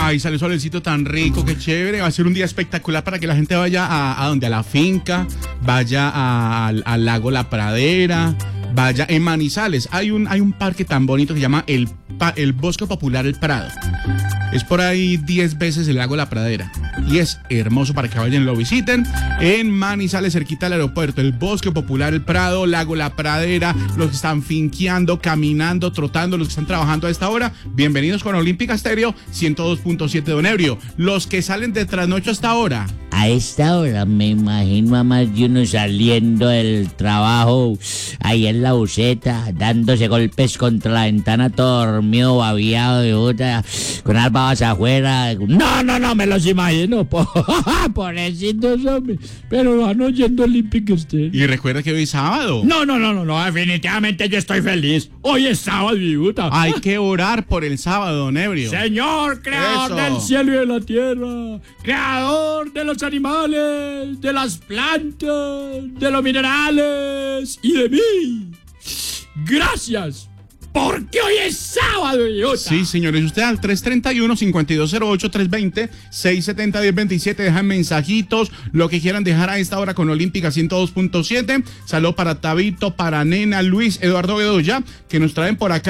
Ay, sale solecito tan rico, qué chévere. Va a ser un día espectacular para que la gente vaya a donde, a la finca, vaya al lago La Pradera, vaya en Manizales. Hay un parque tan bonito que se llama el Bosque Popular El Prado. Es por ahí 10 veces el lago La Pradera. Y es hermoso para que vayan y lo visiten. En Manizales, cerquita del aeropuerto, el Bosque Popular El Prado, lago La Pradera, los que están finqueando, caminando, trotando, los que están trabajando a esta hora, bienvenidos con Olímpica Estéreo 102.7 Don Ebrio. Los que salen de trasnocho hasta ahora. A esta hora me imagino a más de uno saliendo del trabajo ahí en la buseta, dándose golpes contra la ventana, todo dormido, babiado de otra, con las babas afuera. No, me los imagino, pobrecitos, hombre, pero van oyendo Olímpica usted. Y recuerda que hoy es sábado. No, definitivamente yo estoy feliz. Hoy es sábado, mi puta. Hay que orar por el sábado, Don Ebrio. Señor, creador del cielo y de la tierra, creador de los animales, de las plantas, de los minerales y de mí. Gracias, porque hoy es sábado, idiota. Sí, señores, usted al 331-5208-320-670-1027 dejan mensajitos, lo que quieran dejar a esta hora con Olímpica 102.7. Saludos para Tabito, para Nena, Luis, Eduardo Bedoya, que nos traen por acá